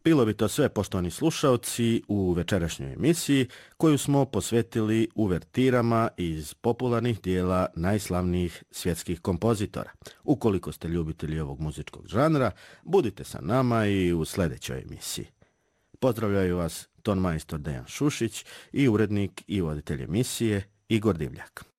Bilo bi to sve, poštovani slušaoci, u večerašnjoj emisiji koju smo posvetili uvertirama iz popularnih dijela najslavnijih svjetskih kompozitora. Ukoliko ste ljubitelji ovog muzičkog žanra, budite sa nama i u sljedećoj emisiji. Pozdravljaju vas tonmajstor Dejan Šušić i urednik i voditelj emisije Igor Divljak.